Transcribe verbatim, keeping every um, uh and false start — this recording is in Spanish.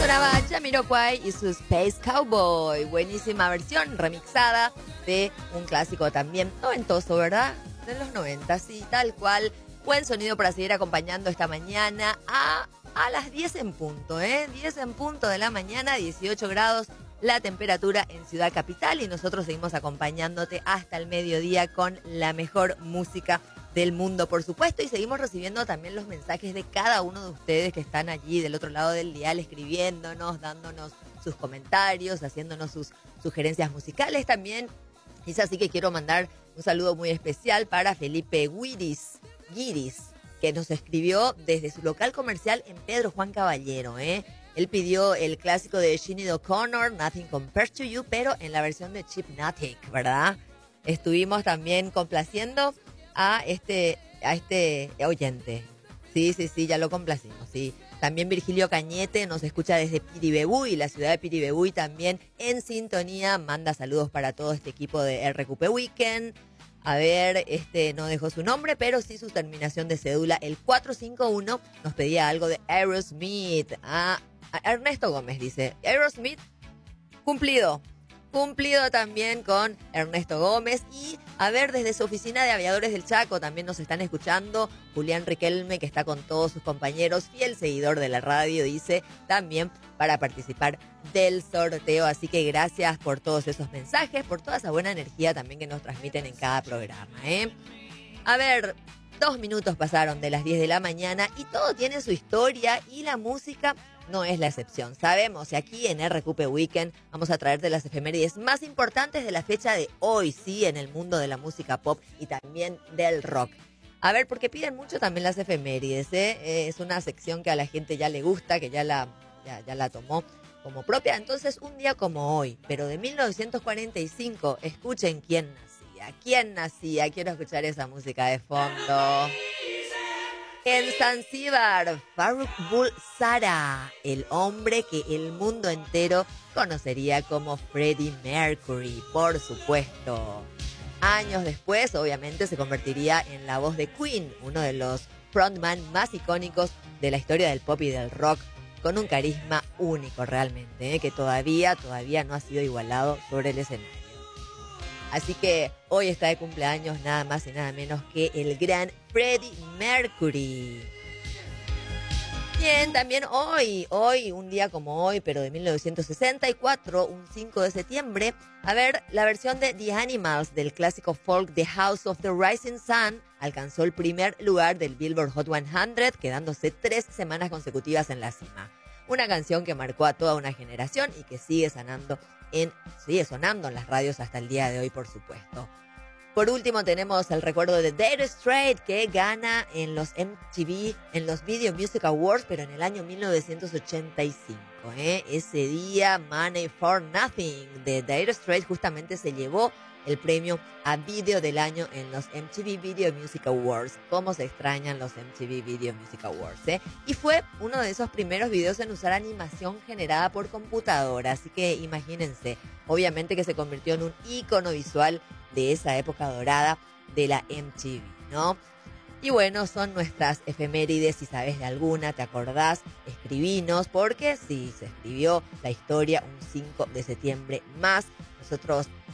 Sonaba Jamiroquai y su Space Cowboy. Buenísima versión remixada de un clásico también noventoso, ¿verdad? De los noventa, sí, tal cual. Buen sonido para seguir acompañando esta mañana a, a las diez en punto, ¿eh? diez en punto de la mañana, dieciocho grados la temperatura en Ciudad Capital y nosotros seguimos acompañándote hasta el mediodía con la mejor música del mundo, por supuesto, y seguimos recibiendo también los mensajes de cada uno de ustedes que están allí del otro lado del dial escribiéndonos, dándonos sus comentarios, haciéndonos sus sugerencias musicales también. Es así que quiero mandar un saludo muy especial para Felipe Guiris, Guiris, que nos escribió desde su local comercial en Pedro Juan Caballero, ¿eh? Él pidió el clásico de Sinéad O'Connor, Nothing Compares to You, pero en la versión de Chipnotic, ¿verdad? Estuvimos también complaciendo a este, a este oyente. Sí, sí, sí, ya lo complacimos, sí. También Virgilio Cañete nos escucha desde Piribebuy, la ciudad de Piribebuy también en sintonía. Manda saludos para todo este equipo de R Q P Weekend. A ver, este no dejó su nombre, pero sí su terminación de cédula, el cuatro cinco uno. Nos pedía algo de Aerosmith. Ah, Ernesto Gómez dice, Aerosmith, cumplido. Cumplido también con Ernesto Gómez. Y a ver, desde su oficina de aviadores del Chaco también nos están escuchando Julián Riquelme, que está con todos sus compañeros, fiel seguidor de la radio, dice, también para participar del sorteo. Así que gracias por todos esos mensajes, por toda esa buena energía también que nos transmiten en cada programa, ¿eh? A ver, dos minutos pasaron de las diez de la mañana y todo tiene su historia y la música no es la excepción. Sabemos, y aquí en R Q P Weekend vamos a traerte las efemérides más importantes de la fecha de hoy, sí, en el mundo de la música pop y también del rock. A ver, porque piden mucho también las efemérides, ¿eh? Es una sección que a la gente ya le gusta, que ya la, ya, ya la tomó como propia. Entonces, un día como hoy, pero de mil novecientos cuarenta y cinco, escuchen quién nacía. ¿Quién nacía? Quiero escuchar esa música de fondo. En Zanzíbar, Farrokh Bulsara, el hombre que el mundo entero conocería como Freddie Mercury, por supuesto. Años después, obviamente, se convertiría en la voz de Queen, uno de los frontman más icónicos de la historia del pop y del rock, con un carisma único realmente, ¿eh? que todavía, todavía no ha sido igualado sobre el escenario. Así que hoy está de cumpleaños nada más y nada menos que el gran Freddie Mercury. Bien, también hoy, hoy, un día como hoy, pero de mil novecientos sesenta y cuatro, un cinco de septiembre, a ver, la versión de The Animals del clásico folk The House of the Rising Sun alcanzó el primer lugar del Billboard Hot cien, quedándose tres semanas consecutivas en la cima. Una canción que marcó a toda una generación y que sigue sonando en, sigue sonando en las radios hasta el día de hoy, por supuesto. Por último, tenemos el recuerdo de Dire Straits, que gana en los M T V, en los Video Music Awards, pero en el año mil novecientos ochenta y cinco. ¿eh? Ese día, Money for Nothing de Dire Straits justamente se llevó el premio a Video del Año en los M T V Video Music Awards. Cómo se extrañan los M T V Video Music Awards, ¿eh? Y fue uno de esos primeros videos en usar animación generada por computadora. Así que imagínense, obviamente que se convirtió en un ícono visual de esa época dorada de la M T V, ¿no? Y bueno, son nuestras efemérides. Si sabes de alguna, te acordás, escribinos, porque sí, se escribió la historia un cinco de septiembre más. Nosotros